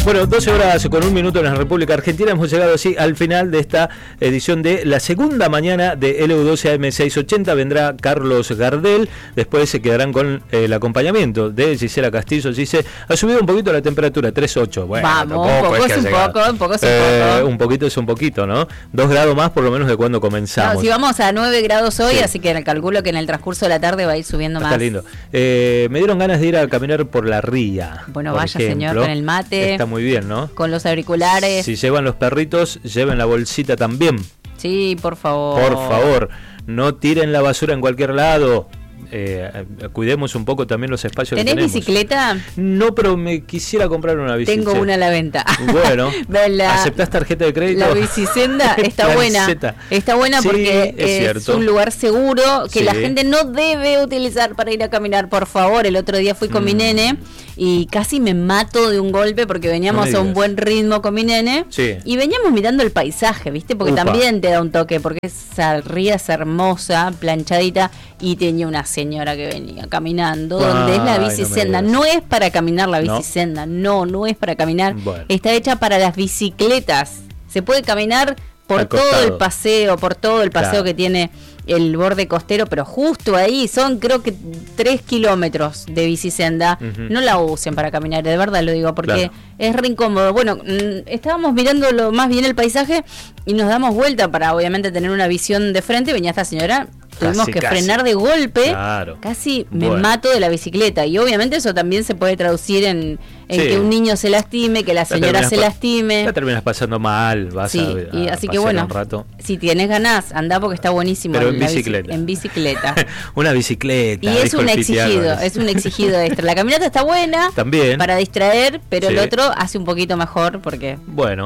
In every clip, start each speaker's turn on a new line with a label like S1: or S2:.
S1: Bueno, 12 horas con 1 minuto en la República Argentina. Hemos llegado así al final de esta edición de la segunda mañana de LU12 AM680. Vendrá Carlos Gardel. Después se quedarán con el acompañamiento de Gisela Castillo. Dice, ha subido un poquito la temperatura, 3.8. Bueno,
S2: vamos, un poco es un poco, un poco es un poco.
S1: Un poquito es un poquito, ¿no? 2 grados más por lo menos de cuando comenzamos.
S2: No, si vamos a 9 grados hoy, sí. Así que calculo que en el transcurso de la tarde va a ir subiendo más.
S1: Está lindo. Me dieron ganas de ir a caminar por la ría.
S2: Bueno, vaya señor, con el mate.
S1: Está muy bien, ¿no?
S2: Con los auriculares.
S1: Si llevan los perritos, lleven la bolsita también.
S2: Sí, por favor.
S1: Por favor, no tiren la basura en cualquier lado. Cuidemos un poco también los espacios que tenemos.
S2: ¿Tenés bicicleta?
S1: No, pero me quisiera comprar una bicicleta.
S2: Tengo una a la venta.
S1: Bueno, ¿aceptás tarjeta de crédito?
S2: La bicicenda está buena. Está buena
S1: sí,
S2: porque es un lugar seguro que
S1: sí.
S2: La gente no debe utilizar para ir a caminar, por favor. El otro día fui con mi nene y casi me mato de un golpe porque veníamos a un buen ritmo con mi nene,
S1: sí.
S2: Y veníamos mirando el paisaje, ¿viste? Porque también te da un toque, porque esa ría es hermosa, planchadita, y tenía una señora que venía caminando, donde es la bicisenda. No es para caminar la bicisenda, no es para caminar.
S1: Bueno.
S2: Está hecha para las bicicletas. Se puede caminar por todo el paseo, claro. Que tiene el borde costero, pero justo ahí son creo que 3 kilómetros de bicisenda. No la usen para caminar, de verdad lo digo, porque es re incómodo. Bueno, estábamos mirando más bien el paisaje y nos damos vuelta para obviamente tener una visión de frente. Venía esta señora, tuvimos que frenar de golpe, claro. Casi me mato de la bicicleta, y obviamente eso también se puede traducir en que un niño se lastime, que la señora se lastime.
S1: La terminas pasando mal,
S2: y así que bueno,
S1: un rato.
S2: Si tienes ganas, andá porque está buenísimo.
S1: Pero en bicicleta.
S2: En bicicleta.
S1: Una bicicleta.
S2: Y es un exigido extra. La caminata está buena
S1: también
S2: para distraer, pero el otro hace un poquito mejor porque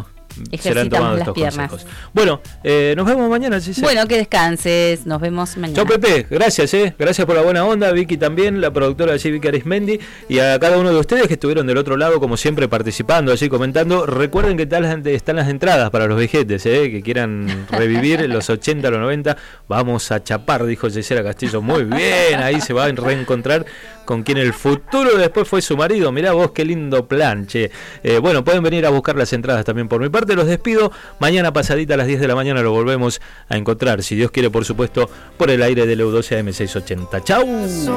S1: serán tomados estos
S2: piernas.
S1: consejos. Bueno, nos vemos mañana, Gisela.
S2: Bueno, que descanses, nos vemos mañana.
S1: Chao, Pepe, gracias, gracias por la buena onda, Vicky también, la productora allí, Vicky Arismendi, y a cada uno de ustedes que estuvieron del otro lado, como siempre, participando, allí comentando. Recuerden que están las entradas para los vejetes, que quieran revivir los 80, los 90, vamos a chapar, dijo Gisela Castillo, muy bien, ahí se va a reencontrar con quien el futuro después fue su marido. Mirá vos qué lindo plan, che. Bueno, pueden venir a buscar las entradas también por mi parte. Los despido. Mañana pasadita a las 10 de la mañana lo volvemos a encontrar, si Dios quiere, por supuesto, por el aire del LU12 AM680. ¡Chau!